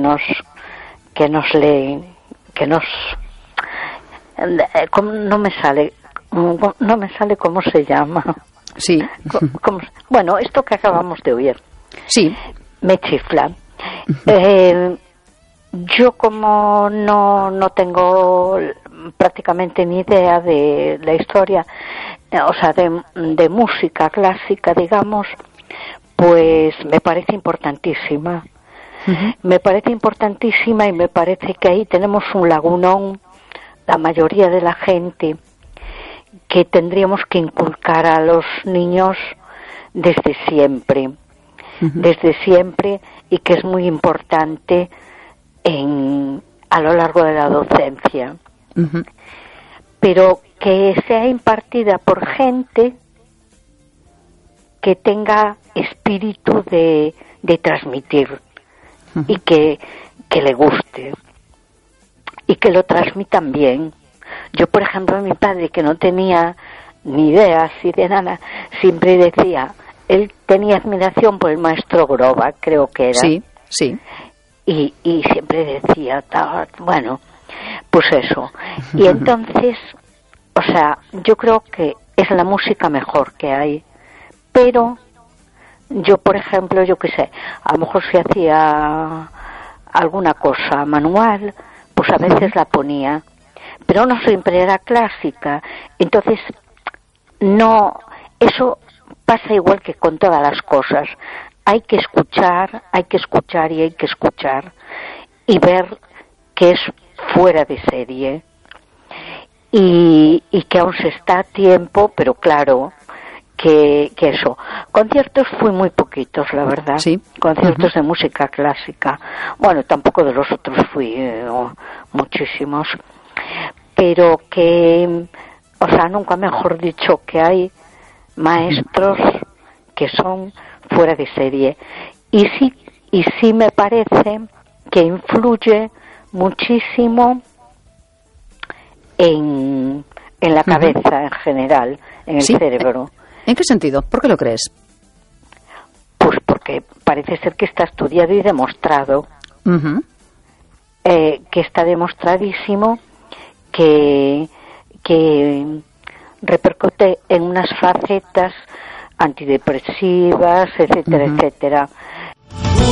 nos leen, no me sale cómo se llama. Sí. Bueno, esto que acabamos de oír. Sí. Me chifla. Yo como no tengo prácticamente ni idea de la historia, o sea, de música clásica, digamos, pues me parece importantísima. Uh-huh. Me parece importantísima y me parece que ahí tenemos un lagunón, la mayoría de la gente, que tendríamos que inculcar a los niños desde siempre. Uh-huh. Desde siempre, y que es muy importante a lo largo de la docencia. Uh-huh. Pero que sea impartida por gente que tenga espíritu de transmitir. Uh-huh. Y que le guste y que lo transmitan bien. Yo, por ejemplo, mi padre, que no tenía ni idea así de nada, siempre decía, él tenía admiración por el maestro Groba, creo que era. Sí, sí. Y siempre decía, bueno, pues eso. Y entonces, o sea, yo creo que es la música mejor que hay, pero yo, por ejemplo, yo qué sé, a lo mejor si hacía alguna cosa manual, pues a veces la ponía, pero no siempre era clásica. Entonces, no, eso pasa igual que con todas las cosas. Hay que escuchar y ver que es fuera de serie y que aún se está a tiempo, pero claro, que eso. Conciertos fui muy poquitos, la verdad. Sí. Conciertos de música clásica. Bueno, tampoco de los otros fui muchísimos. Pero que, o sea, nunca mejor dicho, que hay maestros que son fuera de serie. Y sí me parece que influye muchísimo en la cabeza en general, en el cerebro. ¿En qué sentido? ¿Por qué lo crees? Pues porque parece ser que está estudiado y demostrado. Uh-huh. Que está demostradísimo que repercute en unas facetas antidepresivas, etcétera, uh-huh, etcétera.